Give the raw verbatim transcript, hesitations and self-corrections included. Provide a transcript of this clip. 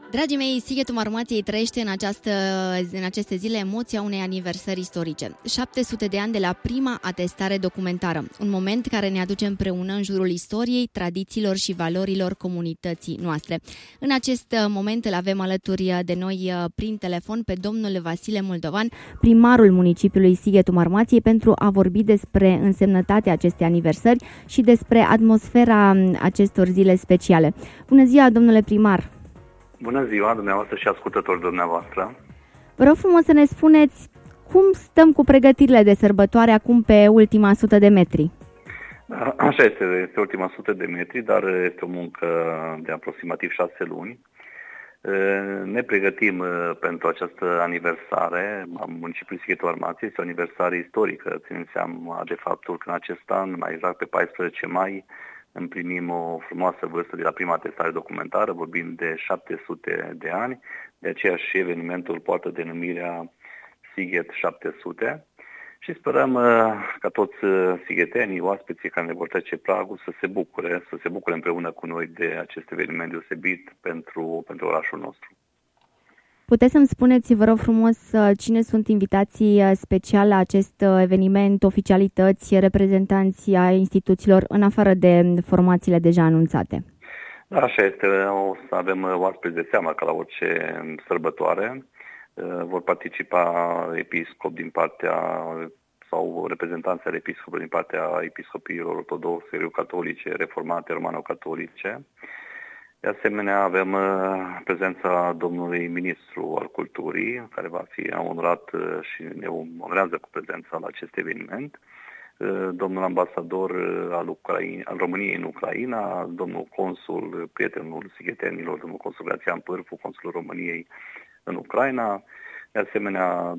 Dragii mei, Sighetul Marmației trăiește în, această, în aceste zile emoția unei aniversări istorice. șapte sute de ani de la prima atestare documentară. Un moment care ne aduce împreună în jurul istoriei, tradițiilor și valorilor comunității noastre. În acest moment îl avem alături de noi prin telefon pe domnul Vasile Moldovan, primarul municipiului Sighetul Marmației, pentru a vorbi despre însemnătatea acestei aniversări și despre atmosfera acestor zile speciale. Bună ziua, domnule primar! Bună ziua, dumneavoastră și ascultători dumneavoastră. Vă rog frumos să ne spuneți cum stăm cu pregătirile de sărbătoare acum pe ultima sută de metri. Așa este, este ultima sută de metri, dar este o muncă de aproximativ șase luni. Ne pregătim pentru această aniversare a municipiului Sighetul Marmației. Este o aniversare istorică, ținând seama de faptul că în acest an, mai exact pe paisprezece mai, împlimim o frumoasă vârstă de la prima atestare documentară, vorbim de șapte sute de ani, de aceea și evenimentul poartă denumirea Sighet șapte sute și sperăm ca toți sighetenii, oaspeții care ne vor trece pragul să se bucure, să se bucure împreună cu noi de acest eveniment deosebit pentru, pentru orașul nostru. Puteți să-mi spuneți, vă rog frumos, cine sunt invitații speciali la acest eveniment, oficialități, reprezentanții ai instituțiilor, în afară de formațiile deja anunțate? Da, așa este. O să avem oaspeți de seamă, ca la orice sărbătoare. Vor participa episcopi din partea, sau reprezentanții ale episcopilor din partea episcopiilor ortodoxe, catolice, reformate, romano-catolice. De asemenea, avem prezența domnului ministru al culturii, care va fi onorat și ne onorează cu prezența la acest eveniment, domnul ambasador al, Ucraina, al României în Ucraina, domnul consul, prietenul sighetenilor, domnul consul Grațian Pârfu, consulul României în Ucraina, de asemenea